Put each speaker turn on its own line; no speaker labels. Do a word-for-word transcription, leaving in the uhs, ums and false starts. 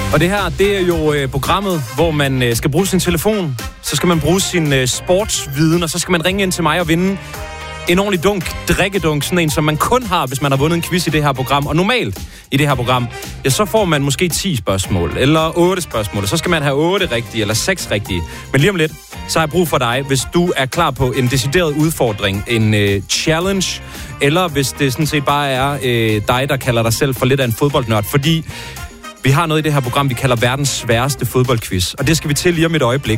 Og det her, det er jo øh, programmet, hvor man øh, skal bruge sin telefon, så skal man bruge sin øh, sportsviden, og så skal man ringe ind til mig og vinde en ordentlig dunk, drikkedunk, sådan en, som man kun har, hvis man har vundet en quiz i det her program. Og normalt i det her program, ja, så får man måske ti spørgsmål, eller otte spørgsmål, og så skal man have otte rigtige, eller seks rigtige. Men lige om lidt, så har jeg brug for dig, hvis du er klar på en decideret udfordring, en øh, challenge, eller hvis det sådan set bare er øh, dig, der kalder dig selv for lidt af en fodboldnørd, fordi vi har noget i det her program, vi kalder verdens sværeste fodboldquiz, og det skal vi til lige om et øjeblik.